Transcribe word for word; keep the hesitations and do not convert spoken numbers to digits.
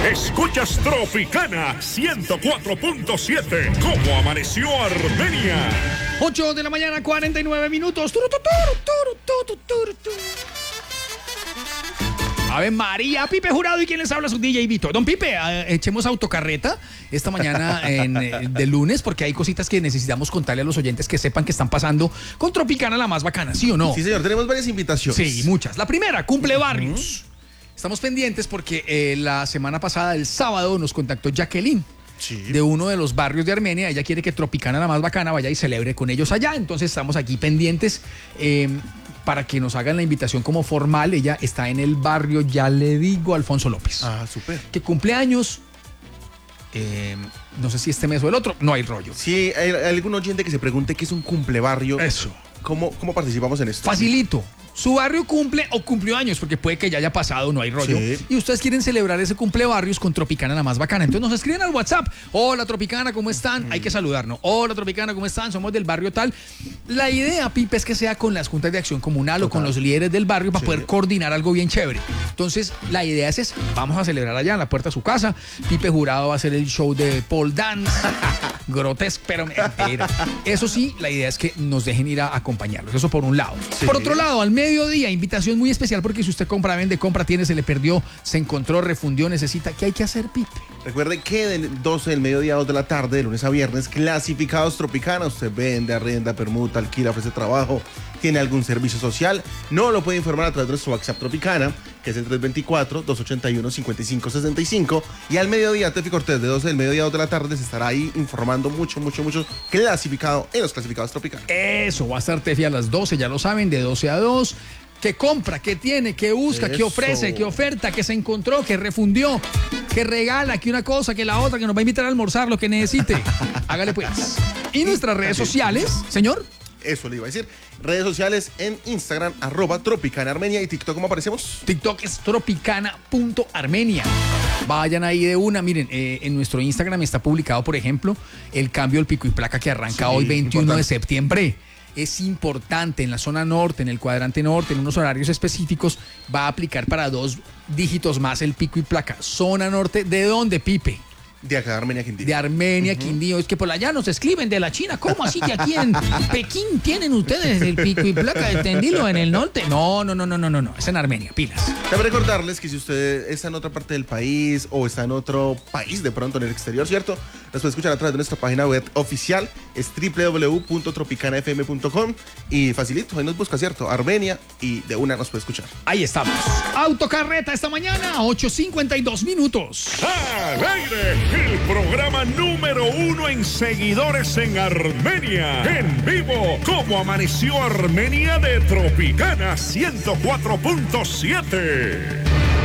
Escuchas Tropicana ciento cuatro punto siete. ¿Cómo amaneció Armenia? ocho de la mañana, cuarenta y nueve minutos. Turu, turu, turu, turu, turu, turu. Ave María, Pipe Jurado, y quien les habla, su D J Vito. Don Pipe, eh, echemos autocarreta esta mañana en, eh, de lunes, porque hay cositas que necesitamos contarle a los oyentes que sepan que están pasando con Tropicana, la más bacana, ¿sí o no? Sí, señor, tenemos varias invitaciones. Sí, muchas. La primera, cumple barrios. Uh-huh. Estamos pendientes porque eh, la semana pasada, el sábado, nos contactó Jacqueline. Sí. De uno de los barrios de Armenia. Ella quiere que Tropicana, la más bacana, vaya y celebre con ellos allá. Entonces estamos aquí pendientes eh, para que nos hagan la invitación como formal. Ella está en el barrio, ya le digo, Alfonso López. Ah, súper. Que cumple años, eh, no sé si este mes o el otro, no hay rollo. Sí, hay, hay algún oyente que se pregunte qué es un cumplebarrio. Eso. ¿Cómo, cómo participamos en esto? Facilito. Su barrio cumple o cumplió años, porque puede que ya haya pasado, no hay rollo. Sí. Y ustedes quieren celebrar ese cumplebarrios con Tropicana, la más bacana. Entonces nos escriben al WhatsApp. Hola, Tropicana, ¿cómo están? Mm. Hay que saludarnos. Hola, Tropicana, ¿cómo están? Somos del barrio tal. La idea, Pipe, es que sea con las juntas de acción comunal. Total. O con los líderes del barrio para sí. poder coordinar algo bien chévere. Entonces, la idea es esa. Vamos a celebrar allá en la puerta de su casa. Pipe Jurado va a hacer el show de pole dance. Grotesco, pero mentira. Eso sí, la idea es que nos dejen ir a acompañarlos. Eso por un lado. Sí. Por otro lado, al mediodía, invitación muy especial, porque si usted compra, vende, compra, tiene, se le perdió, se encontró, refundió, necesita, ¿qué hay que hacer, Pipe? Recuerde que de doce del mediodía a dos de la tarde, de lunes a viernes, clasificados Tropicana. Usted vende, arrenda, permuta, alquila, ofrece trabajo, tiene algún servicio social, no lo puede informar a través de nuestro WhatsApp Tropicana, que es el tres dos cuatro, dos ocho uno, cinco cinco seis cinco, y al mediodía, Tefi Cortés, de doce del mediodía a dos de la tarde, se estará ahí informando mucho, mucho, mucho clasificado en los clasificados Tropicana. Eso, va a estar Tefi a las doce, ya lo saben, de doce a dos. ¿Qué compra? ¿Qué tiene? ¿Qué busca? Eso. ¿Qué ofrece? ¿Qué oferta? ¿Qué se encontró? ¿Qué refundió? ¿Qué regala? ¿Qué una cosa? ¿Qué la otra? ¿Que nos va a invitar a almorzar? Lo que necesite. Hágale pues. ¿Y nuestras redes sociales, señor? Eso le iba a decir. Redes sociales en Instagram, arroba Tropicana Armenia, y TikTok, ¿cómo aparecemos? TikTok es tropicana punto armenia. Vayan ahí de una. Miren, eh, en nuestro Instagram está publicado, por ejemplo, el cambio del pico y placa que arranca sí, hoy veintiuno importante. De septiembre. Es importante en la zona norte, en el cuadrante norte, en unos horarios específicos, va a aplicar para dos dígitos más el pico y placa. Zona norte, ¿de dónde, Pipe? De acá, de Armenia, Quindío. De Armenia, uh-huh. Quindío. Es que por allá nos escriben de la China. ¿Cómo así que aquí en Pekín tienen ustedes el pico y placa de Tendilo en el norte? No, no, no, no, no, no, no. Es en Armenia, pilas. Cabe recordarles que si usted está en otra parte del país o está en otro país de pronto en el exterior, ¿cierto? Nos puede escuchar a través de nuestra página web oficial. Es doble u doble u doble u punto tropicana f m punto com, y facilito, ahí nos busca, ¿cierto? Armenia, y de una nos puede escuchar. Ahí estamos. Autocarreta esta mañana, ocho cincuenta y dos minutos. ¡Al aire! El programa número uno en seguidores en Armenia. En vivo, ¿cómo amaneció Armenia de Tropicana ciento cuatro punto siete?